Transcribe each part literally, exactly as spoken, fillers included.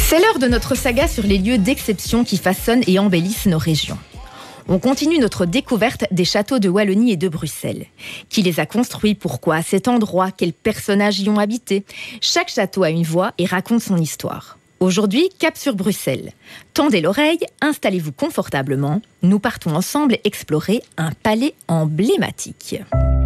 C'est l'heure de notre saga sur les lieux d'exception qui façonnent et embellissent nos régions. On continue notre découverte des châteaux de Wallonie et de Bruxelles. Qui les a construits, pourquoi à cet endroit, quels personnages y ont habité. Chaque château a une voix et raconte son histoire. Aujourd'hui, cap sur Bruxelles. Tendez l'oreille, installez-vous confortablement. Nous partons ensemble explorer un palais emblématique.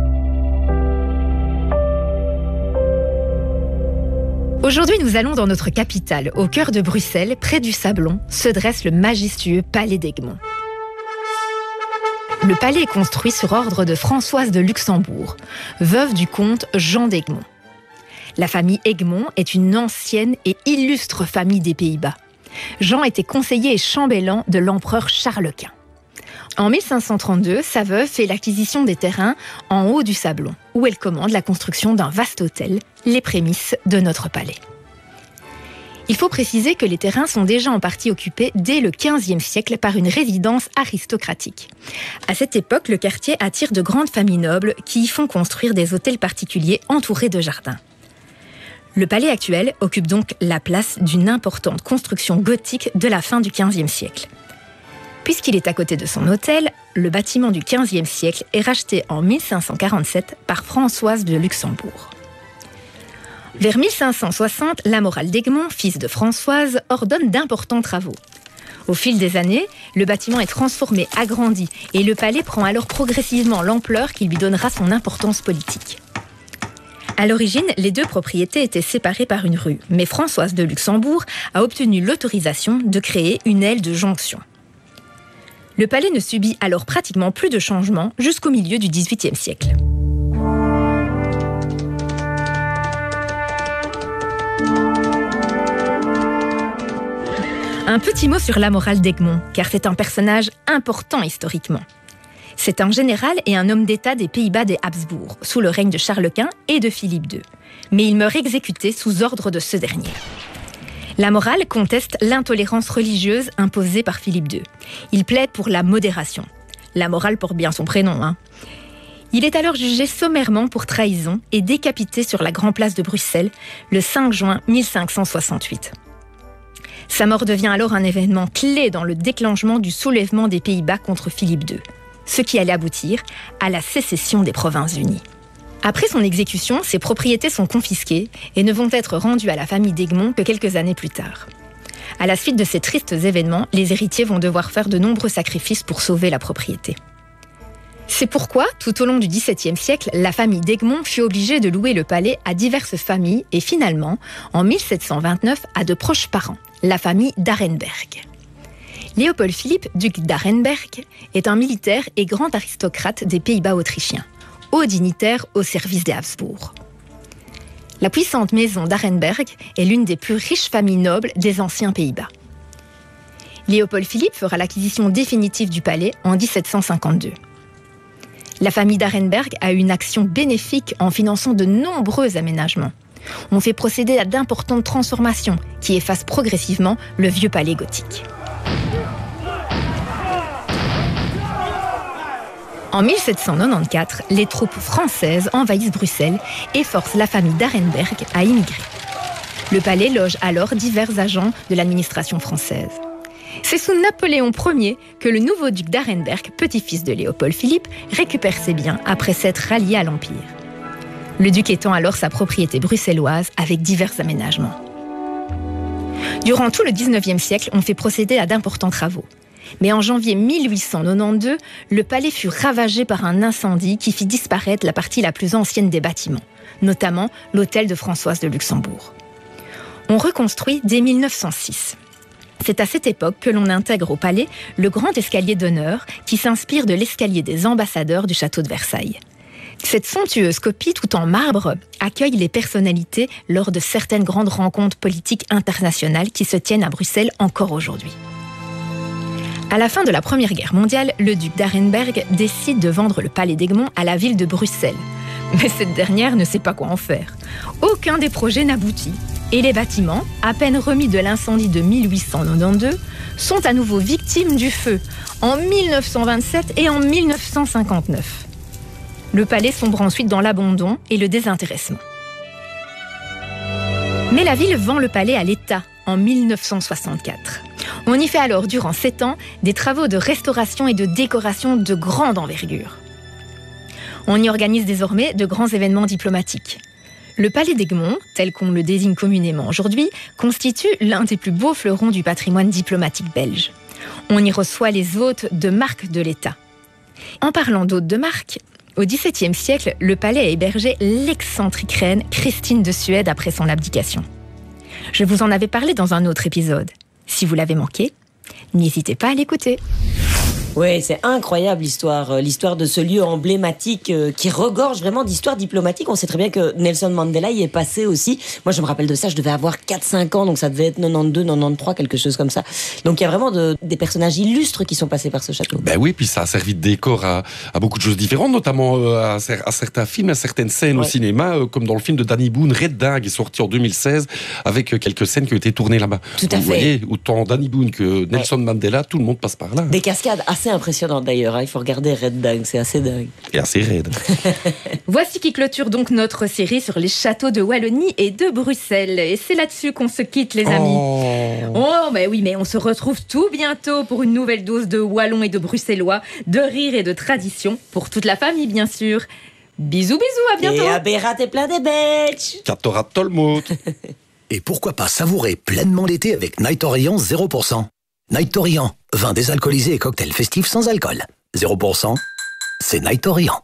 Aujourd'hui, nous allons dans notre capitale. Au cœur de Bruxelles, près du Sablon, se dresse le majestueux palais d'Egmont. Le palais est construit sur ordre de Françoise de Luxembourg, veuve du comte Jean d'Egmont. La famille Egmont est une ancienne et illustre famille des Pays-Bas. Jean était conseiller et chambellan de l'empereur Charles Quint. En mille cinq cent trente-deux, sa veuve fait l'acquisition des terrains en haut du Sablon, où elle commande la construction d'un vaste hôtel, les prémices de notre palais. Il faut préciser que les terrains sont déjà en partie occupés dès le quinzième siècle par une résidence aristocratique. À cette époque, le quartier attire de grandes familles nobles qui y font construire des hôtels particuliers entourés de jardins. Le palais actuel occupe donc la place d'une importante construction gothique de la fin du quinzième siècle. Puisqu'il est à côté de son hôtel, le bâtiment du quinzième siècle est racheté en mille cinq cent quarante-sept par Françoise de Luxembourg. Vers mille cinq cent soixante, l'Amoral d'Egmont, fils de Françoise, ordonne d'importants travaux. Au fil des années, le bâtiment est transformé, agrandi, et le palais prend alors progressivement l'ampleur qui lui donnera son importance politique. À l'origine, les deux propriétés étaient séparées par une rue, mais Françoise de Luxembourg a obtenu l'autorisation de créer une aile de jonction. Le palais ne subit alors pratiquement plus de changements jusqu'au milieu du dix-huitième siècle. Un petit mot sur l'Amoral d'Egmont, car c'est un personnage important historiquement. C'est un général et un homme d'État des Pays-Bas des Habsbourg, sous le règne de Charles Quint et de Philippe deux. Mais il meurt exécuté sous ordre de ce dernier. L'Amoral conteste l'intolérance religieuse imposée par Philippe deux. Il plaide pour la modération. L'Amoral porte bien son prénom, hein. Il est alors jugé sommairement pour trahison et décapité sur la Grand Place de Bruxelles le cinq juin mille cinq cent soixante-huit. Sa mort devient alors un événement clé dans le déclenchement du soulèvement des Pays-Bas contre Philippe deux, ce qui allait aboutir à la sécession des Provinces-Unies. Après son exécution, ses propriétés sont confisquées et ne vont être rendues à la famille d'Egmont que quelques années plus tard. À la suite de ces tristes événements, les héritiers vont devoir faire de nombreux sacrifices pour sauver la propriété. C'est pourquoi, tout au long du dix-septième siècle, la famille d'Egmont fut obligée de louer le palais à diverses familles et finalement, en mille sept cent vingt-neuf, à de proches parents, la famille d'Arenberg. Léopold Philippe, duc d'Arenberg, est un militaire et grand aristocrate des Pays-Bas autrichiens, haut dignitaire au service des Habsbourg. La puissante maison d'Arenberg est l'une des plus riches familles nobles des anciens Pays-Bas. Léopold Philippe fera l'acquisition définitive du palais en dix-sept cent cinquante-deux. La famille d'Arenberg a eu une action bénéfique en finançant de nombreux aménagements. On fait procéder à d'importantes transformations qui effacent progressivement le vieux palais gothique. En mille sept cent quatre-vingt-quatorze, les troupes françaises envahissent Bruxelles et forcent la famille d'Arenberg à immigrer. Le palais loge alors divers agents de l'administration française. C'est sous Napoléon Ier que le nouveau duc d'Arenberg, petit-fils de Léopold Philippe, récupère ses biens après s'être rallié à l'Empire. Le duc étend alors sa propriété bruxelloise avec divers aménagements. Durant tout le dix-neuvième siècle, on fait procéder à d'importants travaux. Mais en janvier mille huit cent quatre-vingt-douze, le palais fut ravagé par un incendie qui fit disparaître la partie la plus ancienne des bâtiments, notamment l'hôtel de Françoise de Luxembourg. On reconstruit dès mille neuf cent six. C'est à cette époque que l'on intègre au palais le grand escalier d'honneur qui s'inspire de l'escalier des ambassadeurs du château de Versailles. Cette somptueuse copie, tout en marbre, accueille les personnalités lors de certaines grandes rencontres politiques internationales qui se tiennent à Bruxelles encore aujourd'hui. À la fin de la Première Guerre mondiale, le duc d'Arenberg décide de vendre le palais d'Egmont à la ville de Bruxelles. Mais cette dernière ne sait pas quoi en faire. Aucun des projets n'aboutit. Et les bâtiments, à peine remis de l'incendie de mille huit cent quatre-vingt-douze, sont à nouveau victimes du feu en mille neuf cent vingt-sept et en mille neuf cent cinquante-neuf. Le palais sombre ensuite dans l'abandon et le désintéressement. Mais la ville vend le palais à l'État en mille neuf cent soixante-quatre. On y fait alors, durant sept ans, des travaux de restauration et de décoration de grande envergure. On y organise désormais de grands événements diplomatiques. Le palais d'Egmont, tel qu'on le désigne communément aujourd'hui, constitue l'un des plus beaux fleurons du patrimoine diplomatique belge. On y reçoit les hôtes de marque de l'État. En parlant d'hôtes de marque, au dix-septième siècle, le palais a hébergé l'excentrique reine Christine de Suède après son abdication. Je vous en avais parlé dans un autre épisode. Si vous l'avez manqué, n'hésitez pas à l'écouter. Ouais, c'est incroyable l'histoire, l'histoire de ce lieu emblématique qui regorge vraiment d'histoires diplomatiques. On sait très bien que Nelson Mandela y est passé aussi. Moi, je me rappelle de ça, je devais avoir quatre cinq ans, donc ça devait être quatre-vingt-douze, quatre-vingt-treize, quelque chose comme ça. Donc il y a vraiment de, des personnages illustres qui sont passés par ce château. Ben oui, puis ça a servi de décor à, à beaucoup de choses différentes, notamment à, à certains films, à certaines scènes ouais. au cinéma, comme dans le film de Danny Boone, Red Dingue, est sorti en deux mille seize, avec quelques scènes qui ont été tournées là-bas. Tout à Vous fait. voyez, autant Danny Boone que Nelson ouais. Mandela, tout le monde passe par là. Des cascades assez impressionnant d'ailleurs, hein. Il faut regarder Red Dingue, c'est assez dingue. Et assez raide. Voici qui clôture donc notre série sur les châteaux de Wallonie et de Bruxelles. Et c'est là-dessus qu'on se quitte, les amis. Oh, oh mais oui, mais on se retrouve tout bientôt pour une nouvelle dose de Wallons et de Bruxellois, de rire et de tradition, pour toute la famille bien sûr. Bisous, bisous, à bientôt. Et à Bérat et plein des bêches. Katorat Tolmot. Et pourquoi pas savourer pleinement l'été avec Night Orient zéro pour cent. Night Orient, vin désalcoolisé et cocktail festif sans alcool. zéro pour cent, c'est Night Orient.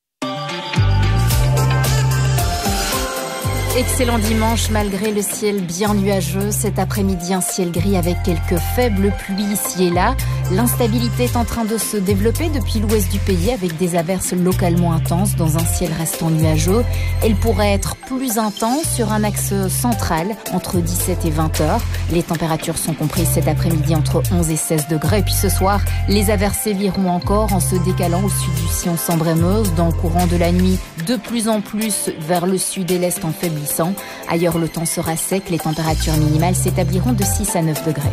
Excellent dimanche malgré le ciel bien nuageux. Cet après-midi, un ciel gris avec quelques faibles pluies ici et là. L'instabilité est en train de se développer depuis l'ouest du pays avec des averses localement intenses dans un ciel restant nuageux. Elle pourrait être plus intense sur un axe central entre dix-sept et vingt heures. Les températures sont comprises cet après-midi entre onze et seize degrés. Et puis ce soir, les averses séviront encore en se décalant au sud du sillon Sambre-et-Meuse. Dans le courant de la nuit, de plus en plus vers le sud et l'est en faiblissant. Ailleurs, le temps sera sec. Les températures minimales s'établiront de six à neuf degrés.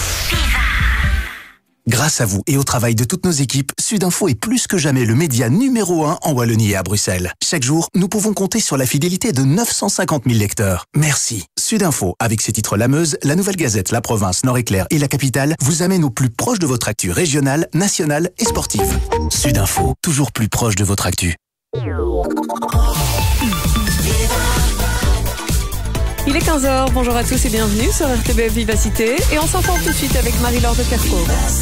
Grâce à vous et au travail de toutes nos équipes, Sudinfo est plus que jamais le média numéro un en Wallonie et à Bruxelles. Chaque jour, nous pouvons compter sur la fidélité de neuf cent cinquante mille lecteurs. Merci. Sudinfo, avec ses titres La Meuse, La Nouvelle Gazette, La Province, Nord-Éclair et La Capitale, vous amène au plus proche de votre actu régionale, nationale et sportive. Sudinfo, toujours plus proche de votre actu. Il est quinze heures, bonjour à tous et bienvenue sur R T B F Vivacité. Et on s'entend tout de suite avec Marie-Laure de Kerckhove.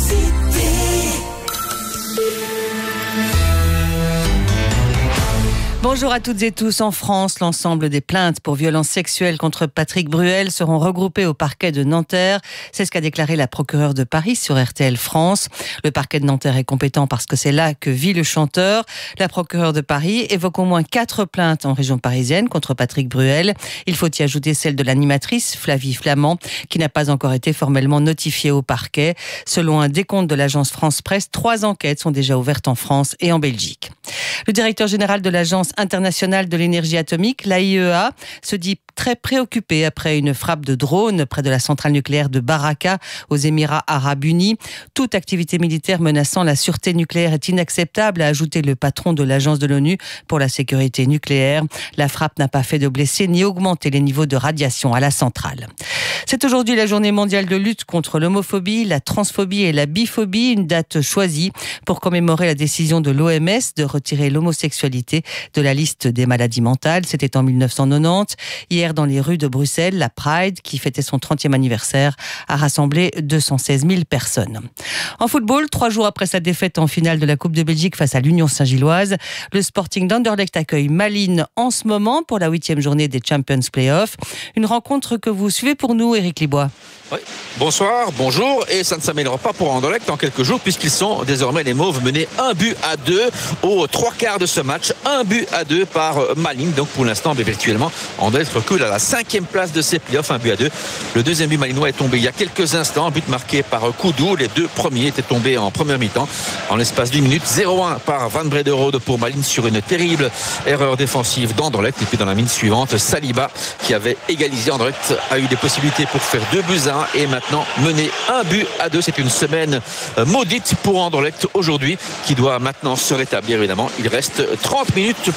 Bonjour à toutes et tous. En France, l'ensemble des plaintes pour violences sexuelles contre Patrick Bruel seront regroupées au parquet de Nanterre. C'est ce qu'a déclaré la procureure de Paris sur R T L France. Le parquet de Nanterre est compétent parce que c'est là que vit le chanteur. La procureure de Paris évoque au moins quatre plaintes en région parisienne contre Patrick Bruel. Il faut y ajouter celle de l'animatrice Flavie Flamand, qui n'a pas encore été formellement notifiée au parquet. Selon un décompte de l'agence France Presse, trois enquêtes sont déjà ouvertes en France et en Belgique. Le directeur général de l'Agence internationale de l'énergie atomique, l'A I E A, se dit très préoccupé après une frappe de drone près de la centrale nucléaire de Baraka aux Émirats arabes unis. Toute activité militaire menaçant la sûreté nucléaire est inacceptable, a ajouté le patron de l'agence de l'ONU pour la sécurité nucléaire. La frappe n'a pas fait de blessés ni augmenté les niveaux de radiation à la centrale. C'est aujourd'hui la journée mondiale de lutte contre l'homophobie, la transphobie et la biphobie, une date choisie pour commémorer la décision de l'O M S de retirer l'homosexualité de la liste des maladies mentales. C'était en mille neuf cent quatre-vingt-dix. Hier, dans les rues de Bruxelles, la Pride, qui fêtait son trentième anniversaire, a rassemblé deux cent seize mille personnes. En football, trois jours après sa défaite en finale de la Coupe de Belgique face à l'Union Saint-Gilloise, le Sporting d'Anderlecht accueille Malines en ce moment pour la huitième journée des Champions Playoffs. Une rencontre que vous suivez pour nous, Éric Libois. Oui. Bonsoir, bonjour, et ça ne s'améliorera pas pour Anderlecht dans quelques jours puisqu'ils sont désormais les Mauves menés un but à deux aux trois quarts de ce match, un but à deux par Malines. Donc pour l'instant, mais virtuellement, Anderlecht recule à la cinquième place de ces playoffs, un but à deux. Le deuxième but malinois est tombé il y a quelques instants, un but marqué par Koudou. Les deux premiers étaient tombés en première mi-temps en l'espace d'une minute. zéro un par Van Brederode pour Malines sur une terrible erreur défensive d'Anderlecht. Et puis dans la minute suivante, Saliba, qui avait égalisé, Anderlecht a eu des possibilités pour faire deux buts à un et maintenant mener un but à deux. C'est une semaine maudite pour Anderlecht aujourd'hui qui doit maintenant se rétablir évidemment. Il reste trente minutes pour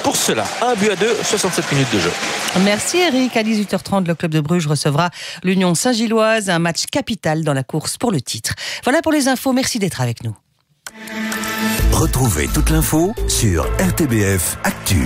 pour cela. Un but à deux, soixante-sept minutes de jeu. Merci Eric. À dix-huit heures trente, le club de Bruges recevra l'Union Saint-Gilloise, un match capital dans la course pour le titre. Voilà pour les infos, merci d'être avec nous. Retrouvez toute l'info sur R T B F Actu.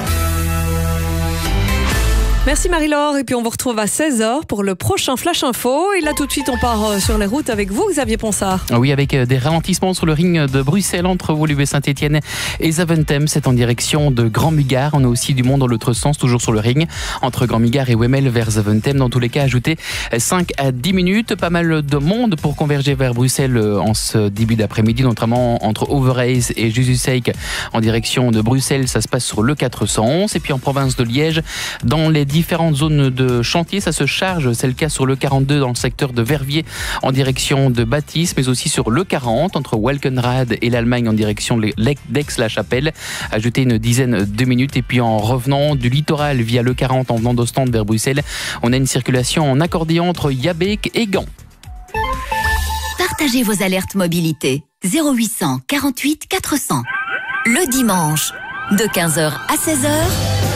Merci Marie-Laure, et puis on vous retrouve à seize heures pour le prochain Flash Info. Et là tout de suite on part sur les routes avec vous Xavier Ponsard. Oui, avec des ralentissements sur le ring de Bruxelles entre Woluwe Saint-Etienne et Zaventem. C'est en direction de Grand Mugard. On a aussi du monde dans l'autre sens, toujours sur le ring, entre Grand Mugard et Wemmel vers Zaventem. Dans tous les cas, ajoutez cinq à dix minutes. Pas mal de monde pour converger vers Bruxelles en ce début d'après-midi, notamment entre Overijse et Jésus-Seik en direction de Bruxelles. Ça se passe sur le quatre cent onze. Et puis en province de Liège, dans les différentes zones de chantier, ça se charge. C'est le cas sur le quarante-deux dans le secteur de Verviers en direction de Bâtisse, mais aussi sur le quarante entre Walkenrad et l'Allemagne en direction d'Aix-la-Chapelle. Ajoutez une dizaine de minutes. Et puis en revenant du littoral via le quarante en venant d'Ostende vers Bruxelles, on a une circulation en accordéon entre Yabeek et Gand. Partagez vos alertes mobilité. zéro huit cent quarante-huit quatre cents. Le dimanche, de quinze heures à seize heures,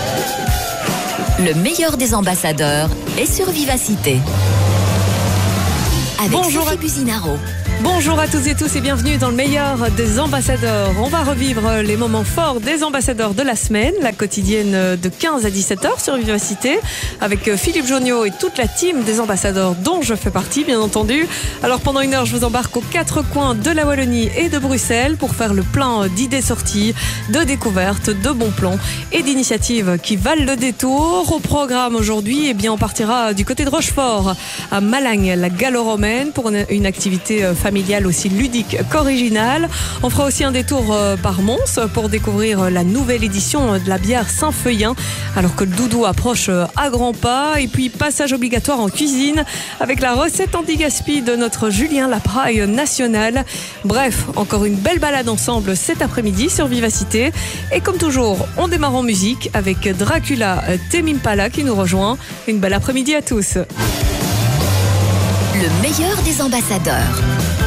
le meilleur des ambassadeurs est sur Vivacité. Avec Bonjour Sophie à... Businaro. Bonjour à tous et tous et bienvenue dans le meilleur des ambassadeurs. On va revivre les moments forts des ambassadeurs de la semaine, la quotidienne de quinze à dix-sept heures sur Vivacité, avec Philippe Jonniot et toute la team des ambassadeurs dont je fais partie, bien entendu. Alors pendant une heure, je vous embarque aux quatre coins de la Wallonie et de Bruxelles pour faire le plein d'idées sorties, de découvertes, de bons plans et d'initiatives qui valent le détour. Au programme aujourd'hui, eh bien, on partira du côté de Rochefort, à Malagne, la gallo-romaine, pour une, une activité familiale familiale aussi ludique qu'originale. On fera aussi un détour par Mons pour découvrir la nouvelle édition de la bière Saint-Feuillin, alors que le doudou approche à grands pas. Et puis passage obligatoire en cuisine avec la recette anti-gaspi de notre Julien Lapraille national. Bref, encore une belle balade ensemble cet après-midi sur Vivacité. Et comme toujours, on démarre en musique avec Dracula Tame Impala qui nous rejoint. Une belle après-midi à tous. Le meilleur des ambassadeurs.